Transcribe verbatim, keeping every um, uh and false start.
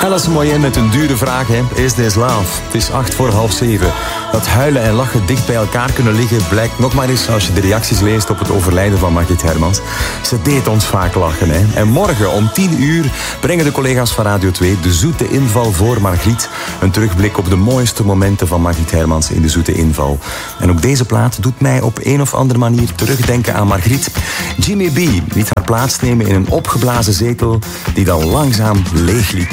Alice Moyen met een dure vraag, hè. Is this love? Het is acht voor half zeven. Dat huilen en lachen dicht bij elkaar kunnen liggen blijkt nog maar eens als je de reacties leest op het overlijden van Margriet Hermans. Ze deed ons vaak lachen, hè. En morgen om tien uur brengen de collega's van Radio twee de zoete inval voor Margriet. Een terugblik op de mooiste momenten van Margriet Hermans in de zoete inval. En ook deze plaat doet mij op een of andere manier terugdenken aan Margriet. Jimmy B liet haar plaatsnemen in een opgeblazen zetel die dan langzaam leegliep.